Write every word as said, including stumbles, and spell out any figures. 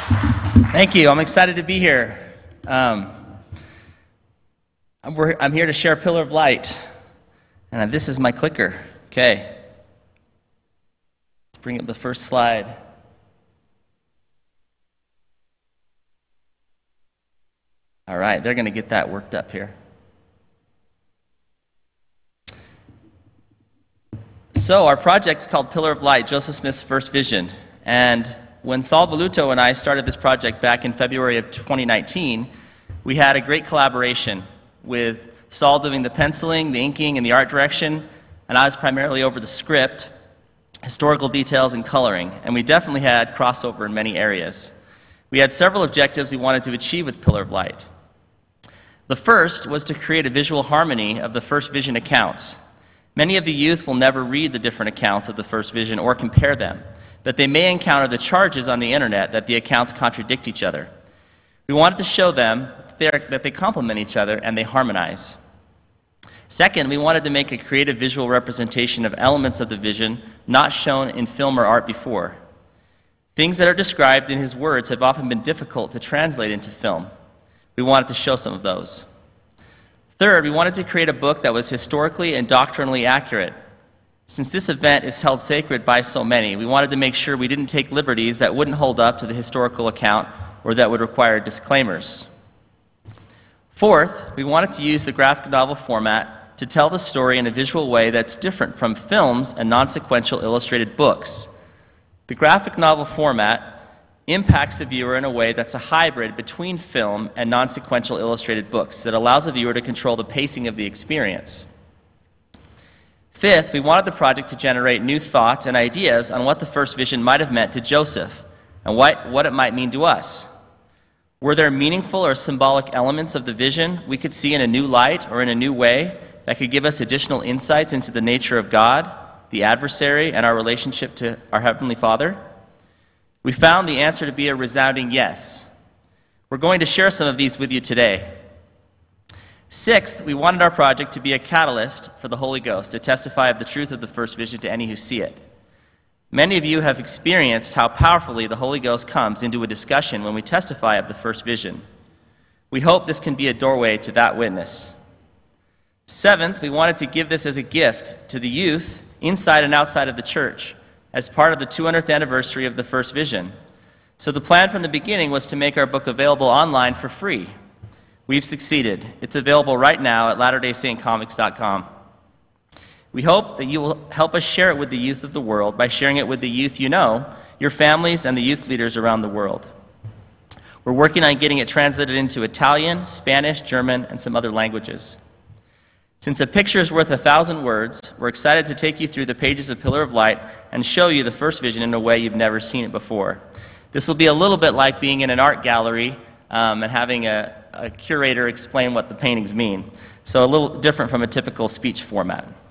Thank you. I'm excited to be here. Um, I'm, we're, I'm here to share Pillar of Light, and this is my clicker. Okay. Let's bring up the first slide. All right, they're going to get that worked up here. So our project is called Pillar of Light, Joseph Smith's First Vision. And when Saul Voluto and I started this project back in February of twenty nineteen, we had a great collaboration with Saul doing the penciling, the inking, and the art direction, and I was primarily over the script, historical details, and coloring. And we definitely had crossover in many areas. We had several objectives we wanted to achieve with Pillar of Light. The first was to create a visual harmony of the First Vision accounts. Many of the youth will never read the different accounts of the First Vision or compare them, but they may encounter the charges on the internet that the accounts contradict each other. We wanted to show them that they complement each other and they harmonize. Second, we wanted to make a creative visual representation of elements of the vision not shown in film or art before. Things that are described in his words have often been difficult to translate into film. We wanted to show some of those. Third, we wanted to create a book that was historically and doctrinally accurate. Since this event is held sacred by so many, we wanted to make sure we didn't take liberties that wouldn't hold up to the historical account or that would require disclaimers. Fourth, we wanted to use the graphic novel format to tell the story in a visual way that's different from films and non-sequential illustrated books. The graphic novel format impacts the viewer in a way that's a hybrid between film and non-sequential illustrated books that allows the viewer to control the pacing of the experience. Fifth, we wanted the project to generate new thoughts and ideas on what the First Vision might have meant to Joseph and what, what it might mean to us. Were there meaningful or symbolic elements of the vision we could see in a new light or in a new way that could give us additional insights into the nature of God, the adversary, and our relationship to our Heavenly Father? We found the answer to be a resounding yes. We're going to share some of these with you today. Sixth, we wanted our project to be a catalyst for the Holy Ghost to testify of the truth of the First Vision to any who see it. Many of you have experienced how powerfully the Holy Ghost comes into a discussion when we testify of the First Vision. We hope this can be a doorway to that witness. Seventh, we wanted to give this as a gift to the youth inside and outside of the church, as part of the two hundredth anniversary of the First Vision. So the plan from the beginning was to make our book available online for free. We've succeeded. It's available right now at Latter Day Saint Comics dot com. We hope that you will help us share it with the youth of the world by sharing it with the youth you know, your families, and the youth leaders around the world. We're working on getting it translated into Italian, Spanish, German, and some other languages. Since a picture is worth a thousand words, we're excited to take you through the pages of Pillar of Light and show you the First Vision in a way you've never seen it before. This will be a little bit like being in an art gallery um, and having a, a curator explain what the paintings mean. So a little different from a typical speech format.